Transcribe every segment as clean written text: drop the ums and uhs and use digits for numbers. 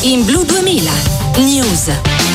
in Blu 2000 News.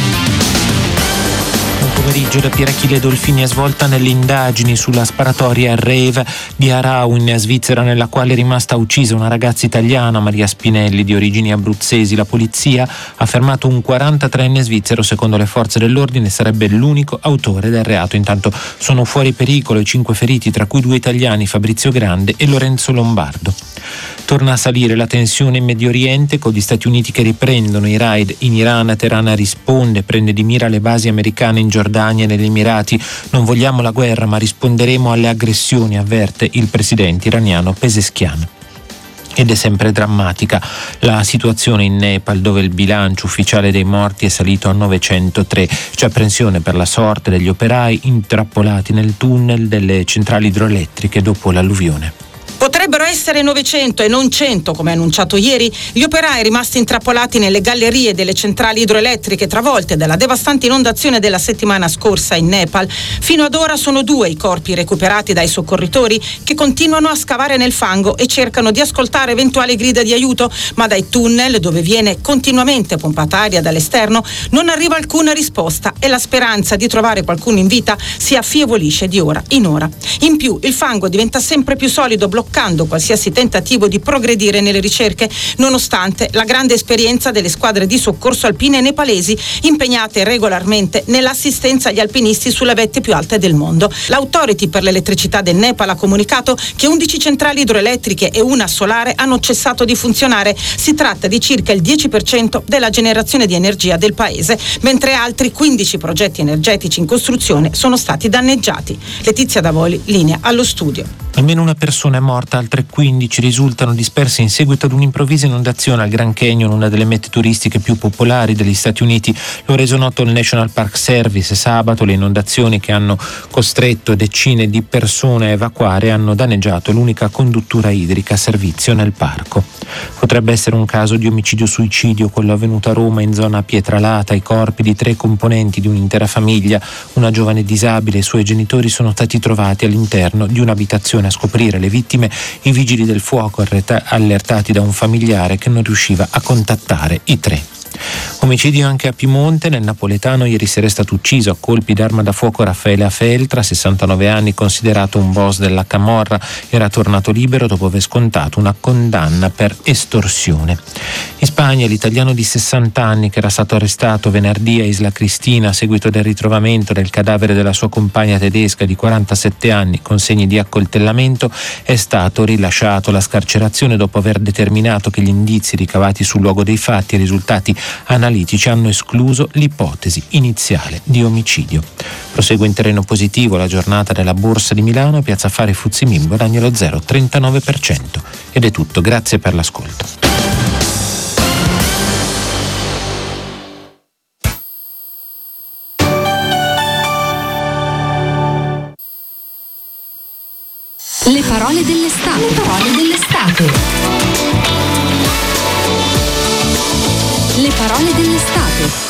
Pomeriggio da Pier Achille Dolfini è svolta nelle indagini sulla sparatoria al rave di Aarau in Svizzera, nella quale è rimasta uccisa una ragazza italiana, Maria Spinelli, di origini abruzzesi. La polizia ha fermato un 43enne svizzero, secondo le forze dell'ordine sarebbe l'unico autore del reato. Intanto sono fuori pericolo i 5 feriti, tra cui 2 italiani, Fabrizio Grande e Lorenzo Lombardo. Torna a salire la tensione in Medio Oriente, con gli Stati Uniti che riprendono i raid in Iran. Teheran risponde, prende di mira le basi americane in Giordania e negli Emirati. Non vogliamo la guerra, ma risponderemo alle aggressioni, avverte il presidente iraniano Pezeshkian. Ed è sempre drammatica la situazione in Nepal, dove il bilancio ufficiale dei morti è salito a 903. C'è apprensione per la sorte degli operai intrappolati nel tunnel delle centrali idroelettriche dopo l'alluvione. Potrebbero essere 900 e non 100, come annunciato ieri, gli operai rimasti intrappolati nelle gallerie delle centrali idroelettriche travolte dalla devastante inondazione della settimana scorsa in Nepal. Fino ad ora sono 2 i corpi recuperati dai soccorritori, che continuano a scavare nel fango e cercano di ascoltare eventuali grida di aiuto, ma dai tunnel, dove viene continuamente pompata aria dall'esterno, non arriva alcuna risposta e la speranza di trovare qualcuno in vita si affievolisce di ora in ora. In più, il fango diventa sempre più solido, bloccando qualsiasi tentativo di progredire nelle ricerche, nonostante la grande esperienza delle squadre di soccorso alpine nepalesi impegnate regolarmente nell'assistenza agli alpinisti sulle vette più alte del mondo. L'Authority per l'elettricità del Nepal ha comunicato che 11 centrali idroelettriche e una solare hanno cessato di funzionare. Si tratta di circa il 10% della generazione di energia del paese, mentre altri 15 progetti energetici in costruzione sono stati danneggiati. Letizia Davoli, linea allo studio. Almeno una persona è morta, altre 15 risultano disperse in seguito ad un'improvvisa inondazione al Grand Canyon, una delle mete turistiche più popolari degli Stati Uniti. Lo ha reso noto il National Park Service sabato. Le inondazioni che hanno costretto decine di persone a evacuare hanno danneggiato l'unica conduttura idrica a servizio nel parco. Potrebbe essere un caso di omicidio-suicidio quello avvenuto a Roma, in zona Pietralata. I corpi di 3 componenti di un'intera famiglia, una giovane disabile e i suoi genitori, sono stati trovati all'interno di un'abitazione. A scoprire le vittime i vigili del fuoco, allertati da un familiare che non riusciva a contattare i 3. Omicidio anche a Piemonte. Nel napoletano ieri sera è stato ucciso a colpi d'arma da fuoco Raffaele Afeltra, 69 anni, considerato un boss della camorra. Era tornato libero dopo aver scontato una condanna per estorsione. In Spagna l'italiano di 60 anni, che era stato arrestato venerdì a Isla Cristina a seguito del ritrovamento del cadavere della sua compagna tedesca di 47 anni con segni di accoltellamento, è stato rilasciato. La scarcerazione dopo aver determinato che gli indizi ricavati sul luogo dei fatti e i risultati analitici hanno escluso l'ipotesi iniziale di omicidio. Prosegue in terreno positivo la giornata della Borsa di Milano. Piazza Affari FTSE MIB guadagna lo 0,39%. Ed è tutto, grazie per l'ascolto. Le parole dell'estate. Le parole dell'estate. Le parole dell'estate.